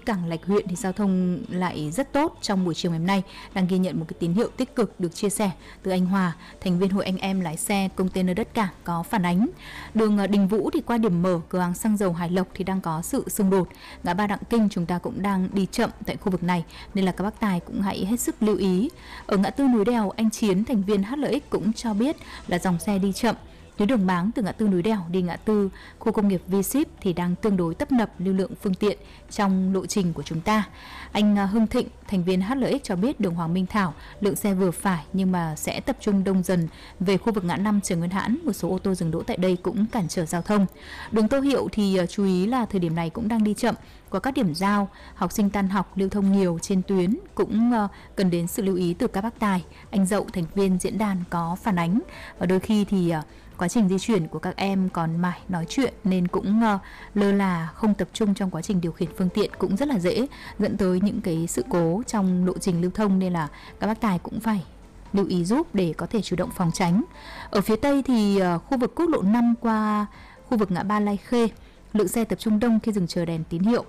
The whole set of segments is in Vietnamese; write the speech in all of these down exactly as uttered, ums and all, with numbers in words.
cảng Lạch huyện thì giao thông lại rất tốt trong buổi chiều ngày hôm nay, đang ghi nhận một cái tín hiệu tích cực được chia sẻ từ anh Hòa, thành viên hội anh em lái xe container đất cảng có phản ánh. Đường Đình Vũ thì qua điểm mở cửa hàng xăng dầu Hải Lộc thì đang có sự xung đột. Ngã ba Đặng Kinh chúng ta cũng đang đi chậm tại khu vực này nên là các bác tài cũng hãy hết sức lưu ý. Ở ngã tư núi đèo, anh Chiến, thành viên hát lờ ích cũng cho biết là dòng xe đi chậm. Tuyến đường Máng từ ngã tư núi đèo đi ngã tư khu công nghiệp V ship thì đang tương đối tấp nập lưu lượng phương tiện trong lộ trình của chúng ta. Anh Hưng Thịnh, thành viên hát lờ ích cho biết đường Hoàng Minh Thảo lượng xe vừa phải nhưng mà sẽ tập trung đông dần về khu vực ngã năm Trần Nguyên Hãn. Một số ô tô dừng đỗ tại đây cũng cản trở giao thông. Đường Tô Hiệu thì chú ý là thời điểm này cũng đang đi chậm. Có các điểm giao, học sinh tan học lưu thông nhiều trên tuyến cũng cần đến sự lưu ý từ các bác tài. Anh Dậu, thành viên diễn đàn có phản ánh và đôi khi thì quá trình di chuyển của các em còn mải nói chuyện nên cũng uh, lơ là không tập trung trong quá trình điều khiển phương tiện, cũng rất là dễ dẫn tới những cái sự cố trong lộ trình lưu thông, nên là các bác tài cũng phải lưu ý giúp để có thể chủ động phòng tránh. Ở phía Tây thì uh, khu vực quốc lộ năm qua khu vực ngã ba Lai Khê, lượng xe tập trung đông khi dừng chờ đèn tín hiệu.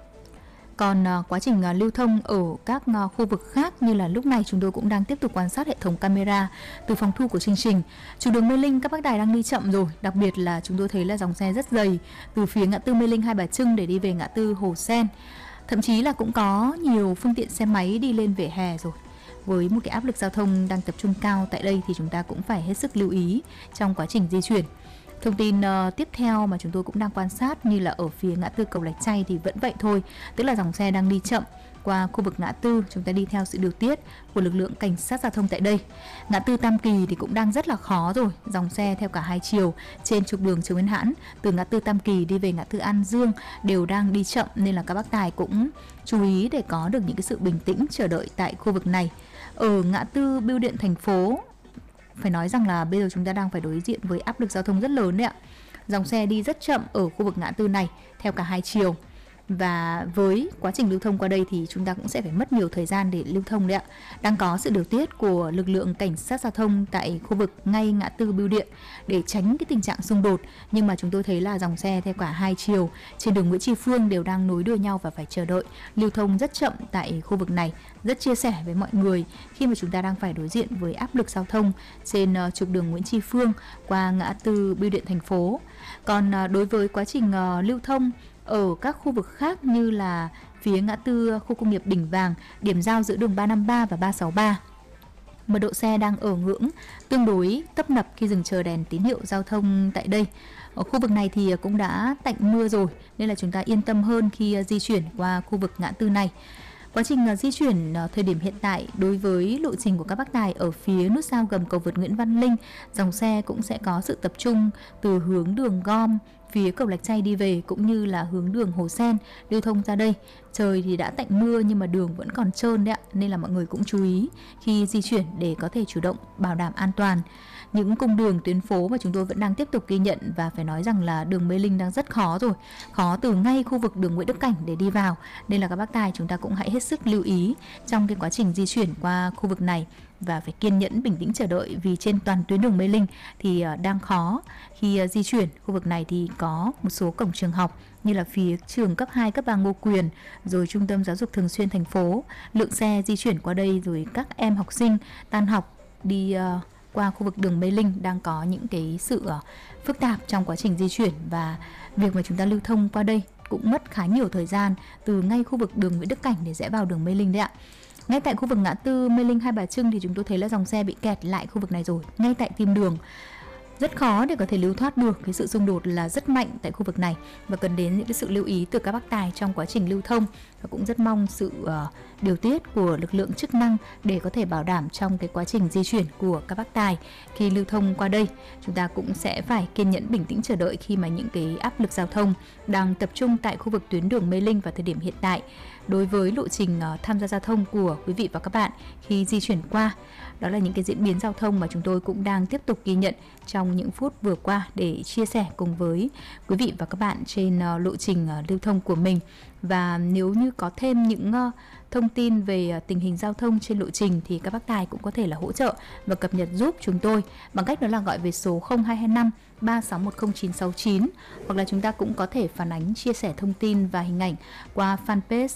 Còn uh, quá trình uh, lưu thông ở các uh, khu vực khác như là lúc này chúng tôi cũng đang tiếp tục quan sát hệ thống camera từ phòng thu của chương trình. Chủ đường Mê Linh các bác tài đang đi chậm rồi, đặc biệt là chúng tôi thấy là dòng xe rất dày từ phía ngã tư Mê Linh Hai Bà Trưng để đi về ngã tư Hồ Sen. Thậm chí là cũng có nhiều phương tiện xe máy đi lên vỉa hè rồi. Với một cái áp lực giao thông đang tập trung cao tại đây thì chúng ta cũng phải hết sức lưu ý trong quá trình di chuyển. Thông tin uh, tiếp theo mà chúng tôi cũng đang quan sát như là ở phía ngã tư cầu Lạch Tray thì vẫn vậy thôi, tức là dòng xe đang đi chậm qua khu vực ngã tư, chúng ta đi theo sự điều tiết của lực lượng cảnh sát giao thông tại đây. Ngã tư Tam Kỳ thì cũng đang rất là khó rồi, dòng xe theo cả hai chiều trên trục đường Trần Nguyên Hãn từ ngã tư Tam Kỳ đi về ngã tư An Dương đều đang đi chậm, nên là các bác tài cũng chú ý để có được những cái sự bình tĩnh chờ đợi tại khu vực này. Ở ngã tư Bưu điện thành phố, phải nói rằng là bây giờ chúng ta đang phải đối diện với áp lực giao thông rất lớn đấy ạ. Dòng xe đi rất chậm ở khu vực ngã tư này theo cả hai chiều. Và với quá trình lưu thông qua đây thì chúng ta cũng sẽ phải mất nhiều thời gian để lưu thông đấy ạ. Đang có sự điều tiết của lực lượng cảnh sát giao thông tại khu vực ngay ngã tư Bưu điện để tránh cái tình trạng xung đột. Nhưng mà chúng tôi thấy là dòng xe theo cả hai chiều trên đường Nguyễn Tri Phương đều đang nối đuôi nhau và phải chờ đợi lưu thông rất chậm tại khu vực này. Rất chia sẻ với mọi người khi mà chúng ta đang phải đối diện với áp lực giao thông trên uh, trục đường Nguyễn Tri Phương qua ngã tư Bưu điện thành phố. Còn uh, đối với quá trình uh, lưu thông ở các khu vực khác như là phía ngã tư khu công nghiệp Đỉnh Vàng, điểm giao giữa đường ba năm ba và ba sáu ba, mật độ xe đang ở ngưỡng tương đối tấp nập khi dừng chờ đèn tín hiệu giao thông tại đây. Ở khu vực này thì cũng đã tạnh mưa rồi nên là chúng ta yên tâm hơn khi di chuyển qua khu vực ngã tư này. Quá trình uh, di chuyển uh, thời điểm hiện tại đối với lộ trình của các bác tài ở phía nút giao gầm cầu vượt Nguyễn Văn Linh, dòng xe cũng sẽ có sự tập trung từ hướng đường Gom phía cầu Lạch Tray đi về cũng như là hướng đường Hồ Sen lưu thông ra đây. Trời thì đã tạnh mưa nhưng mà đường vẫn còn trơn đấy ạ, nên là mọi người cũng chú ý khi di chuyển để có thể chủ động bảo đảm an toàn. Những cung đường tuyến phố mà chúng tôi vẫn đang tiếp tục ghi nhận, và phải nói rằng là đường Mê Linh đang rất khó rồi, khó từ ngay khu vực đường Nguyễn Đức Cảnh để đi vào, nên là các bác tài chúng ta cũng hãy hết sức lưu ý trong cái quá trình di chuyển qua khu vực này và phải kiên nhẫn bình tĩnh chờ đợi, vì trên toàn tuyến đường Mê Linh thì đang khó khi di chuyển. Khu vực này thì có một số cổng trường học như là phía trường cấp hai, cấp ba Ngô Quyền, rồi trung tâm giáo dục thường xuyên thành phố, lượng xe di chuyển qua đây, rồi các em học sinh tan học đi uh, qua khu vực đường Mê Linh đang có những cái sự uh, phức tạp trong quá trình di chuyển, và việc mà chúng ta lưu thông qua đây cũng mất khá nhiều thời gian từ ngay khu vực đường Nguyễn Đức Cảnh để rẽ vào đường Mê Linh đấy ạ. Ngay tại khu vực ngã tư Mê Linh Hai Bà Trưng thì chúng tôi thấy là dòng xe bị kẹt lại khu vực này rồi, ngay tại tim đường. Rất khó để có thể lưu thoát được, cái sự xung đột là rất mạnh tại khu vực này và cần đến những cái sự lưu ý từ các bác tài trong quá trình lưu thông, và cũng rất mong sự uh, điều tiết của lực lượng chức năng để có thể bảo đảm trong cái quá trình di chuyển của các bác tài khi lưu thông qua đây. Chúng ta cũng sẽ phải kiên nhẫn bình tĩnh chờ đợi khi mà những cái áp lực giao thông đang tập trung tại khu vực tuyến đường Mê Linh vào thời điểm hiện tại. Đối với lộ trình uh, tham gia giao thông của quý vị và các bạn khi di chuyển qua, đó là những cái diễn biến giao thông mà chúng tôi cũng đang tiếp tục ghi nhận trong những phút vừa qua để chia sẻ cùng với quý vị và các bạn trên uh, lộ trình uh, lưu thông của mình. Và nếu như có thêm những uh, thông tin về uh, tình hình giao thông trên lộ trình thì các bác tài cũng có thể là hỗ trợ và cập nhật giúp chúng tôi bằng cách đó là gọi về số không hai hai năm ba sáu một không chín sáu chín, hoặc là chúng ta cũng có thể phản ánh chia sẻ thông tin và hình ảnh qua fanpage